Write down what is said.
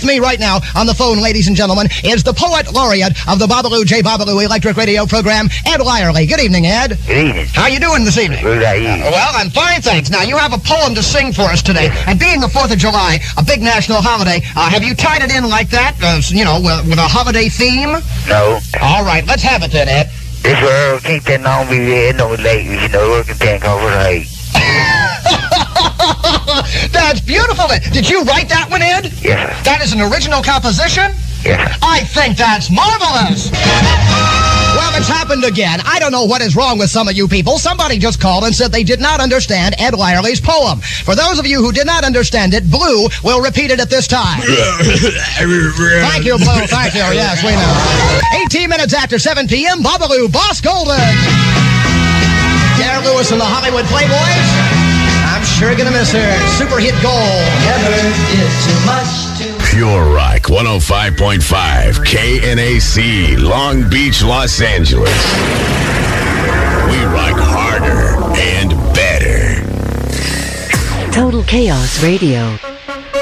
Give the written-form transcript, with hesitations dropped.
With me right now on the phone, ladies and gentlemen, is the poet laureate of the Babalu J. Babalu Electric Radio program, Ed Lyerly. Good evening, Ed. Good evening. How you doing this evening? Good, how are you? Well, I'm fine, thanks. Now, you have a poem to sing for us today. And being the 4th of July, a big national holiday, have you tied it in like that, with a holiday theme? No. All right, let's have it then, Ed. This world keeps getting on me red, no late. You know, working can't cover the hate. That's beautiful, Ed. Did you write that one, Ed? Yes, sir. That is an original composition? Yes, sir. I think that's marvelous. Well, it's happened again. I don't know what is wrong with some of you people. Somebody just called and said they did not understand Ed Lyerly's poem. For those of you who did not understand it, Blue will repeat it at this time. Thank you, Blue. Thank you. Yes, we know. 18 minutes after 7 p.m., Babalu, Boss Golden. Dare Lewis and the Hollywood Playboys. I'm sure gonna miss her. Super hit gold. Never did too much to... Pure Rock 105.5 KNAC, Long Beach, Los Angeles. We rock harder and better. Total Chaos Radio.